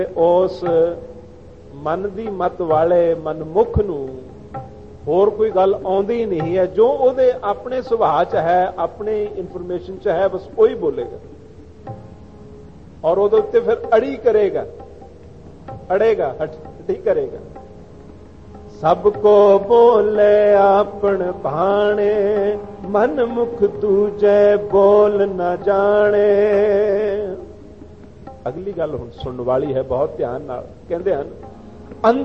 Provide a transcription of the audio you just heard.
ਉਸ ਮਨ ਦੀ ਮਤ ਵਾਲੇ ਮਨਮੁਖ ਨੂੰ ਹੋਰ ਕੋਈ ਗੱਲ ਆਉਂਦੀ ਨਹੀਂ ਹੈ। ਜੋ ਉਹਦੇ ਆਪਣੇ ਸੁਭਾਅ 'ਚ ਹੈ, ਆਪਣੇ ਇਨਫੋਰਮੇਸ਼ਨ 'ਚ ਹੈ, ਬਸ ਉਹੀ ਬੋਲੇਗਾ ਔਰ ਉਹਦੇ ਉੱਤੇ ਫਿਰ ਅੜੀ ਕਰੇਗਾ, ਅੜੇਗਾ, ਹੱਟੀ ਕਰੇਗਾ। ਸਭ ਕੋ ਬੋਲੇ ਆਪਣ ਭਾਣੇ, ਮਨ ਮੁਖ ਦੂਜੇ ਬੋਲ ਨਾ ਜਾਣੇ। ਅਗਲੀ ਗੱਲ ਹੁਣ ਸੁਣਨ ਵਾਲੀ ਹੈ, ਬਹੁਤ ਧਿਆਨ ਨਾਲ। ਕਹਿੰਦੇ ਹਨ